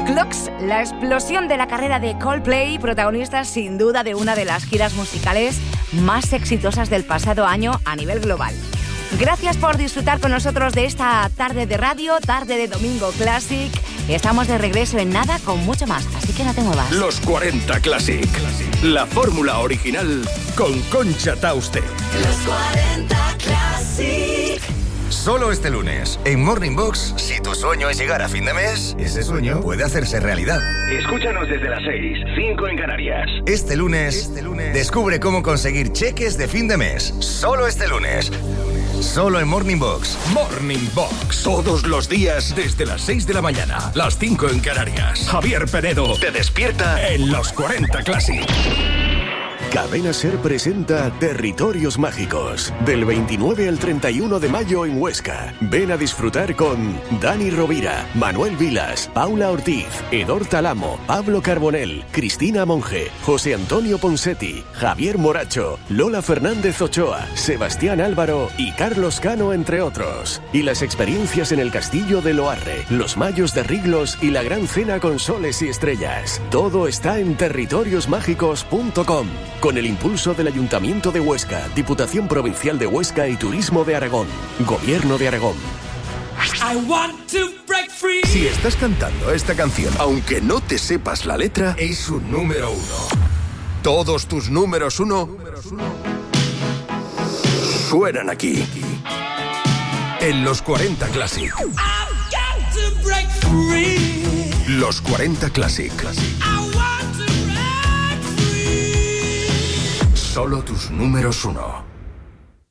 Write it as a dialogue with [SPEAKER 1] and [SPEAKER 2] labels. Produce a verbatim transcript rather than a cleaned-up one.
[SPEAKER 1] Clocks, la explosión de la carrera de Coldplay, protagonistas sin duda de una de las giras musicales más exitosas del pasado año a nivel global. Gracias por disfrutar con nosotros de esta tarde de radio, tarde de Domingo Classic. Estamos de regreso en nada con mucho más, así que no te muevas.
[SPEAKER 2] Los cuarenta Classic, la fórmula original con Concha Tauste.
[SPEAKER 3] Los cuarenta Classic.
[SPEAKER 4] Solo este lunes, en Morning Box, si tu sueño es llegar a fin de mes, ese sueño puede hacerse realidad.
[SPEAKER 2] Escúchanos desde las seis, cinco en Canarias.
[SPEAKER 4] Este lunes, este lunes, descubre cómo conseguir cheques de fin de mes. Solo este lunes. Solo en Morning Box.
[SPEAKER 2] Morning Box. Todos los días desde las seis de la mañana. Las cinco en Canarias. Javier Penedo te despierta en los cuarenta Classic.
[SPEAKER 5] Cadena Ser presenta Territorios Mágicos. Del veintinueve al treinta y uno de mayo en Huesca. Ven a disfrutar con Dani Rovira, Manuel Vilas, Paula Ortiz, Edor Talamo, Pablo Carbonell, Cristina Monge, José Antonio Ponsetti, Javier Moracho, Lola Fernández Ochoa, Sebastián Álvaro y Carlos Cano, entre otros. Y las experiencias en el Castillo de Loarre, los Mayos de Riglos y la gran cena con soles y estrellas. Todo está en territorios mágicos punto com. Con el impulso del Ayuntamiento de Huesca, Diputación Provincial de Huesca y Turismo de Aragón. Gobierno de Aragón.
[SPEAKER 3] I want to break free.
[SPEAKER 2] Si estás cantando esta canción, aunque no te sepas la letra, es un número uno. Todos tus números uno suenan aquí. En los cuarenta Classic.
[SPEAKER 3] I've got to break free.
[SPEAKER 2] Los cuarenta Classic.
[SPEAKER 3] I want to break free.
[SPEAKER 2] Solo tus números uno.